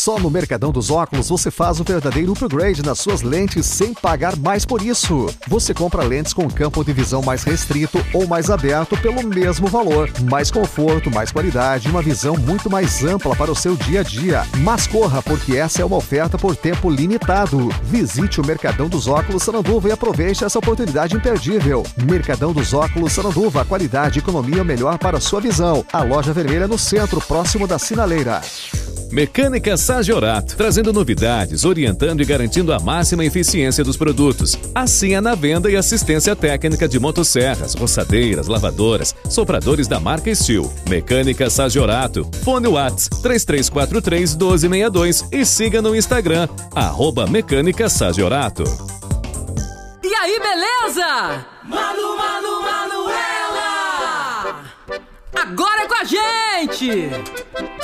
Só no Mercadão dos Óculos você faz um verdadeiro upgrade nas suas lentes sem pagar mais por isso. Você compra lentes com campo de visão mais restrito ou mais aberto pelo mesmo valor. Mais conforto, mais qualidade e uma visão muito mais ampla para o seu dia a dia. Mas corra, porque essa é uma oferta por tempo limitado. Visite o Mercadão dos Óculos Sananduva e aproveite essa oportunidade imperdível. Mercadão dos Óculos Sananduva, qualidade e economia melhor para a sua visão. A loja vermelha no centro, próximo da sinaleira. Mecânica Sagiorato, trazendo novidades, orientando e garantindo a máxima eficiência dos produtos. Assim é na venda e assistência técnica de motosserras, roçadeiras, lavadoras, sopradores da marca Steel. Mecânica Sagiorato. Fone Whats 3343-1262 e siga no Instagram, @Mecânica Sagiorato. E aí, beleza? Manuela! Agora é com a gente!